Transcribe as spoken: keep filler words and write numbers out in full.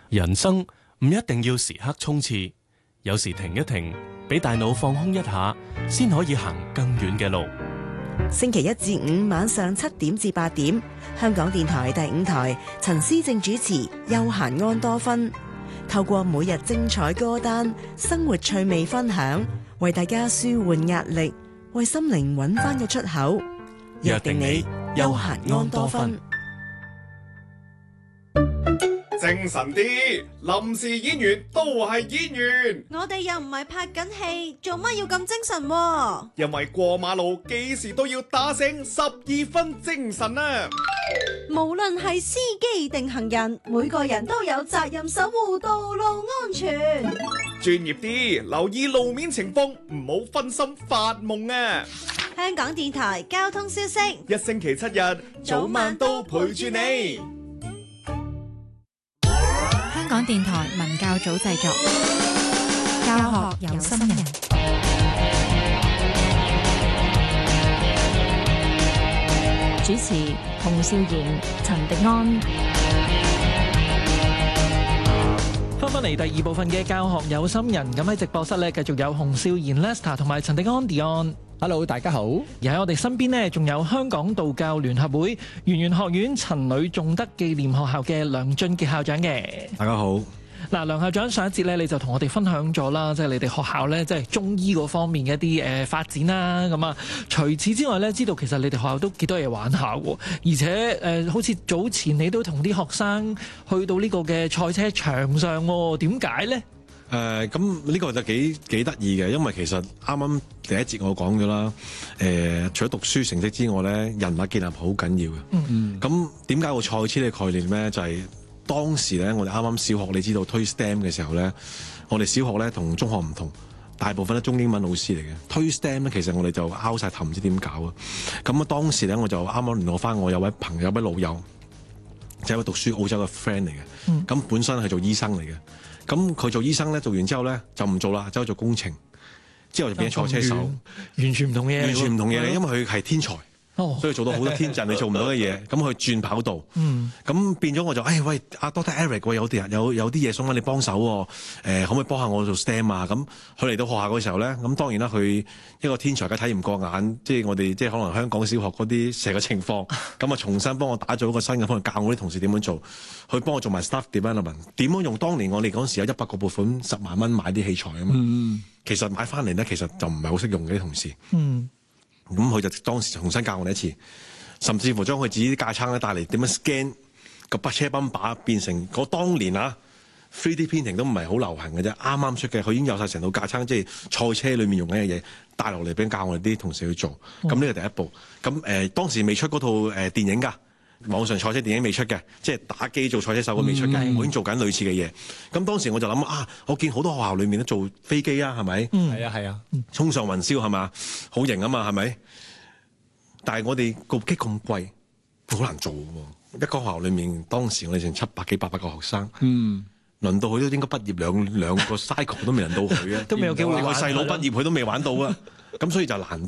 人生唔一定要時刻衝刺，有時停一停，俾大腦放空一下，先可以行更遠嘅路。 星期一至五晚上七點至八點，香港電台第五台陳思正主持《悠閒安多芬》，透過每日精彩歌單、生活趣味分享，為大家舒緩壓力，為心靈揾返個出口。約定你悠閒安多芬。 精神啲，臨時演員都係演員。 我哋又唔係拍緊戲，做乜要咁精神啊？ 因為過馬路幾時都要打醒十二分精神啊！ 無論係司機定行人，每個人都有責任守護道路安全。 專業啲，留意路面情況，唔好分心發夢啊！ 香港電台交通消息， 一星期七日，早晚都陪住你。 香港電台文教組製作，教學有心人。主持：洪少賢、陳迪安。 翻返嚟第二部分嘅教學有心人，咁喺直播室咧繼續有洪少賢 Lester 同埋陳迪安 Dion。Hello， 大家好。而喺我哋身邊呢，仲有香港道教聯合會圓玄學院陳女頌德紀念學校嘅梁俊傑校長嘅。 大家好。 嗱，梁校長，上一節咧你就同我哋分享咗啦，即係你哋學校咧即係中醫嗰方面嘅一啲誒發展啦。咁啊，除此之外咧，知道其實你哋學校都幾多嘢玩下喎，而且誒、呃、好似早前你都同啲學生去到呢個嘅賽車場上喎，點解咧？ 誒咁呢個就幾幾得意嘅，因為其實啱啱第一節我講咗啦，誒、呃、除咗讀書成績之外咧，人物建立好緊要嘅。嗯嗯。咁點解個賽車嘅概念咧？就係、是、當時咧，我哋啱啱小學，你知道推 S T E M 嘅時候咧，我哋小學咧同中學唔同，大部分都中英文老師嚟嘅。推 S T E M 咧，其實我哋就拗晒頭，唔知點搞啊。咁啊，當時咧我就啱啱聯絡翻我有位朋友，有位老友，就係、是、位讀書澳洲嘅 friend 嚟嘅。嗯。咁本身係做醫生嚟嘅。咁佢做醫生咧，做完之後咧就唔做啦，走去做工程，之後就變咗賽車手， 完全唔同嘢， 完全唔同嘢，因為佢係天才，哦、所以做到好多天人你做唔到嘅嘢，咁佢轉跑道，咁、嗯、變咗我就，誒喂，阿 Doctor Eric， 喂有啲人有有啲嘢想揾你幫手喎，誒、呃、可唔可以幫下我做 S T E M 啊？咁佢嚟到學校嗰時候咧，咁當然啦，佢一個天才嘅睇唔過眼，即係我哋即係可能香港小學嗰啲成個情況，咁啊重新幫我打造一個新嘅方式，教我啲同事點樣做。去幫我做埋 staff development，點樣用當年我哋嗰陣時有一百個撥款十萬蚊買啲器材啊嘛，嗯、其實買翻嚟咧，其實就唔係好識用嘅啲同事。嗯，咁佢就當時重新教我哋一次，甚至乎將佢自己啲架撐咧帶嚟點樣 scan 個筆車泵把變成嗰當年啊 three D printing 都唔係好流行嘅啫，啱啱出嘅，佢已經有晒成套架撐，即係賽車裡面用緊嘅嘢帶落嚟俾教我哋啲同事去做。咁呢個第一步。咁誒、呃、當時未出嗰套誒、呃、電影㗎。網上賽車電影未出嘅，即係打機做賽車手都未出嘅，嗯、我已經做緊類似嘅嘢。咁當時我就諗啊，我見好多學校裏面都做飛機啊，係咪？嗯，係啊，係啊，衝上雲霄係嘛，好型啊嘛，係咪？但係我哋個機咁貴，好難做喎。一個學校裏面，當時我哋成七百幾八百個學生，嗯，輪到佢都應該畢業兩兩個 cycle 都未輪到佢啊，都未有機會。我細佬畢業佢都未玩到啊，咁所以就難啲